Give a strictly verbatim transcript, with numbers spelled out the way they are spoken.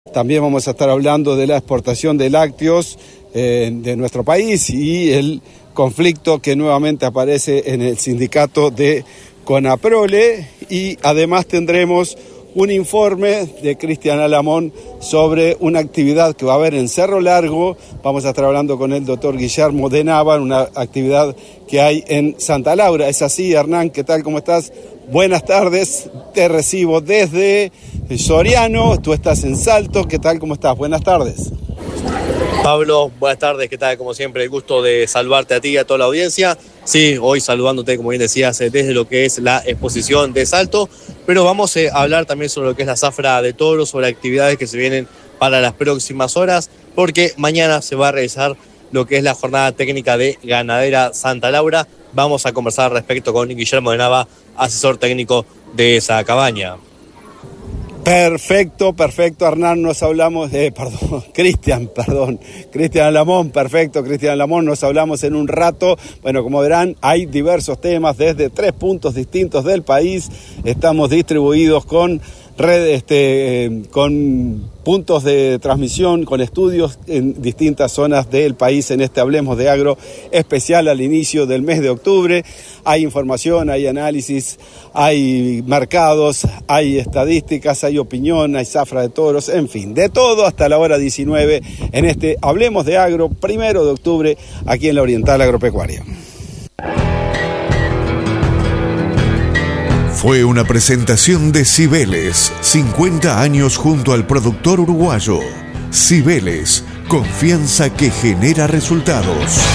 También vamos a estar hablando de la exportación de lácteos eh, de nuestro país y el conflicto que nuevamente aparece en el sindicato de Conaprole, y además tendremos un informe de Cristian Alamón sobre una actividad que va a haber en Cerro Largo. Vamos a estar hablando con el doctor Guillermo de Nava, una actividad que hay en Santa Laura. Es así, Hernán, ¿qué tal? ¿Cómo estás? Buenas tardes, te recibo desde Soriano, tú estás en Salto, ¿qué tal? ¿Cómo estás? Buenas tardes. Pablo, buenas tardes, ¿qué tal? Como siempre, el gusto de saludarte a ti y a toda la audiencia. Sí, hoy saludándote, como bien decías, desde lo que es la exposición de Salto, pero vamos a hablar también sobre lo que es la zafra de toros, sobre actividades que se vienen para las próximas horas, porque mañana se va a realizar lo que es la jornada técnica de Ganadera Santa Laura. Vamos a conversar al respecto con Guillermo de Nava, asesor técnico de esa cabaña. Perfecto, perfecto, Hernán, nos hablamos, eh, perdón, Cristian, perdón, Cristian Alamón, perfecto, Cristian Alamón, nos hablamos en un rato. Bueno, como verán, hay diversos temas desde tres puntos distintos del país, estamos distribuidos con redes, este, eh, con puntos de transmisión, con estudios en distintas zonas del país en este Hablemos de Agro especial al inicio del mes de octubre. Hay información, hay análisis, hay mercados, hay estadísticas, hay opinión, hay zafra de toros, en fin, de todo hasta la hora diecinueve en este Hablemos de Agro, primero de octubre, aquí en la Oriental Agropecuaria. Fue una presentación de Cibeles, cincuenta años junto al productor uruguayo. Cibeles, confianza que genera resultados.